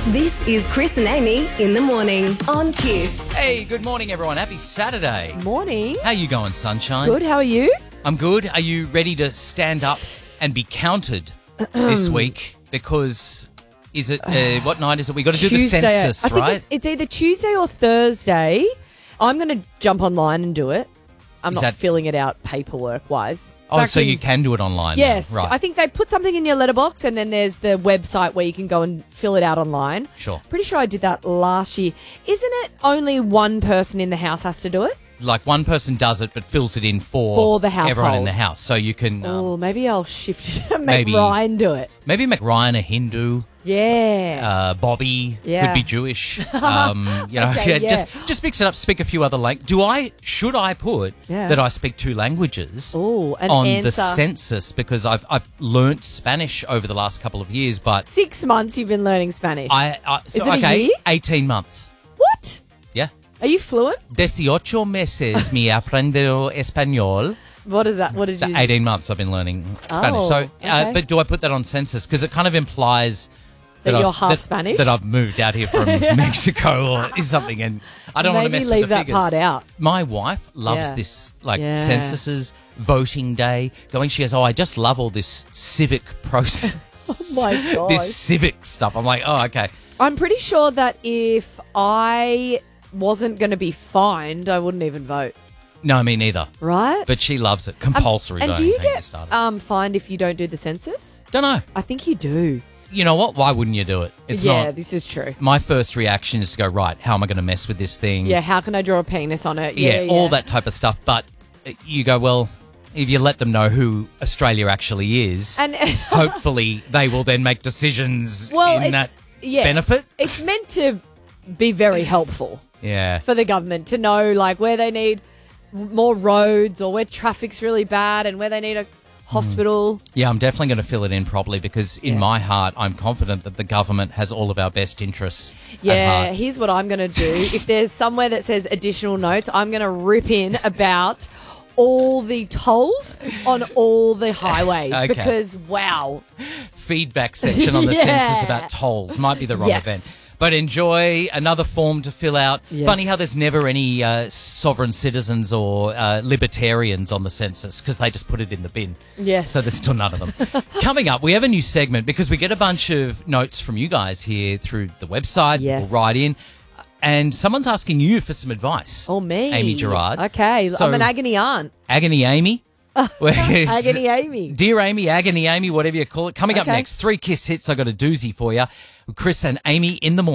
This is Chris and Amy in the morning on Kiss. Hey, good morning, everyone. Happy Saturday. Morning. How you going, sunshine? Good, how are you? I'm good. Are you ready to stand up and be counted this week? Because is it, what night is it? We got to do the Tuesday. census, I think right? it's either Tuesday or Thursday. I'm going to jump online and do it. I'm Is not that- filling it out paperwork-wise. Oh, Back so in- you can do it online now. Yes. Right. I think they put something in your letterbox and then there's the website where you can go and fill it out online. Sure. Pretty sure I did that last year. Isn't it only one person in the house has to do it? Like one person does it but fills it in for the everyone in household. the house. So you can Oh, maybe I'll shift it and make maybe- Ryan do it. maybe make Ryan a Hindu. Yeah. Bobby Yeah. could be Jewish. Okay, yeah. Just mix it up. Speak a few other languages. Should I put Yeah. that I speak two languages Ooh, an on the answer. census? Because I've learnt Spanish over the last couple of years, but 6 months you've been learning Spanish. Is it a year? 18 months. What? Yeah. Are you fluent? 18 meses me aprendo español. What is that? What did you 18 months I've been learning Spanish. Oh, So, okay. but do I put that on census? Because it kind of implies That I've- you're half Spanish? That I've moved out here from Mexico or something, and I don't want to Maybe mess leave with the that figures. part out. My wife loves Yeah. this, Yeah. censuses, voting day, going. She goes, "Oh, I just love all this civic process." Oh my gosh. This civic stuff. I'm like, oh, okay. I'm pretty sure that if I wasn't going to be fined, I wouldn't even vote. No, me neither. Right? But she loves it. Compulsory. And do voting, you don't get get started. fined if you don't do the census? Don't know. I think you do. You know what? Why wouldn't you do it? It's yeah, not. this is true. My first reaction is to go, right, how am I going to mess with this thing? Yeah, how can I draw a penis on it? Yeah, all that type of stuff. But you go, well, if you let them know who Australia actually is, And hopefully they will then make decisions well, in that it's, yeah, benefit. It's meant to be very helpful Yeah. for the government to know, like, where they need more roads or where traffic's really bad and where they need a hospital. Yeah, I'm definitely going to fill it in properly because in Yeah. my heart, I'm confident that the government has all of our best interests at Yeah, heart. here's what I'm going to do. If there's somewhere that says additional notes, I'm going to rip in about all the tolls on all the highways Okay. because, wow. Feedback section on the Yeah. census about tolls might be the wrong Yes. event. But enjoy another form to fill out. Yes. Funny how there's never any sovereign citizens or libertarians on the census because they just put it in the bin. Yes. So there's still none of them. Coming up, we have a new segment because we get a bunch of notes from you guys here through the website. Yes. People write in. And someone's asking you for some advice. Oh, me. Amy Gerard. Okay, So- I'm an agony aunt. Agony Amy. Agony Amy. Dear Amy, Agony Amy, whatever you call it. Coming up Okay. next, 3 Kiss hits. I got a doozy for you. Chris and Amy in the morning.